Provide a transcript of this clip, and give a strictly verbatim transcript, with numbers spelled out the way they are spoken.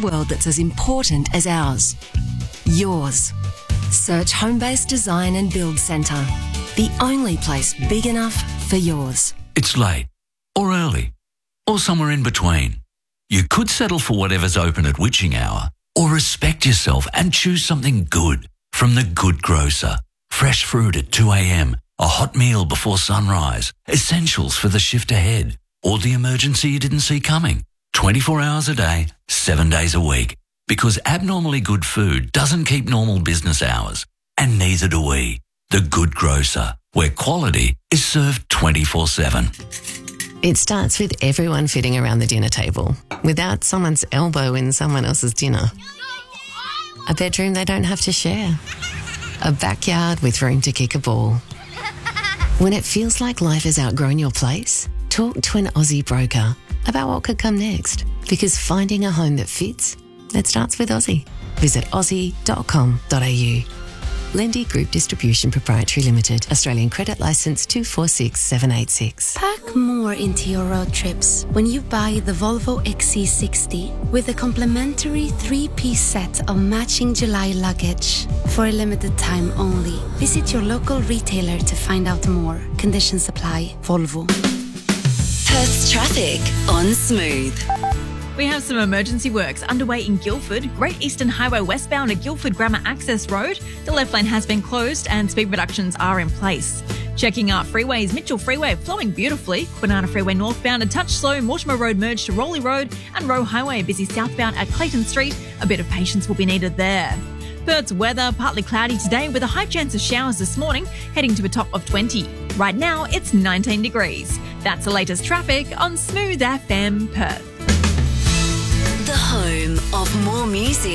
world that's as important as ours. Yours. Search Homebase Design and Build Centre. The only place big enough for yours. It's late, or early, or somewhere in between. You could settle for whatever's open at witching hour, or respect yourself and choose something good from The Good Grocer. Fresh fruit at two a.m, a hot meal before sunrise, essentials for the shift ahead, or the emergency you didn't see coming. twenty-four hours a day, seven days a week. Because abnormally good food doesn't keep normal business hours. And neither do we. The Good Grocer, where quality is served twenty-four seven. It starts with everyone fitting around the dinner table, without someone's elbow in someone else's dinner. A bedroom they don't have to share. A backyard with room to kick a ball. When it feels like life has outgrown your place, talk to an Aussie broker about what could come next. Because finding a home that fits, it starts with Aussie. Visit aussie dot com dot a u. Lendi Group Distribution Proprietary Limited. Australian Credit Licence two four six seven eight six. Pack more into your road trips when you buy the Volvo X C sixty with a complimentary three-piece set of matching July luggage. For a limited time only. Visit your local retailer to find out more. Conditions apply. Volvo. Perth's traffic on Smooth. We have some emergency works underway in Guildford. Great Eastern Highway westbound at Guildford Grammar Access Road. The left lane has been closed and speed reductions are in place. Checking out freeways, Mitchell Freeway flowing beautifully. Kwinana Freeway northbound a touch slow. Mortimer Road merged to Rowley Road and Rowe Highway busy southbound at Clayton Street. A bit of patience will be needed there. Perth's weather, partly cloudy today with a high chance of showers this morning, heading to a top of twenty. Right now, it's nineteen degrees. That's the latest traffic on Smooth F M Perth. The home of more music.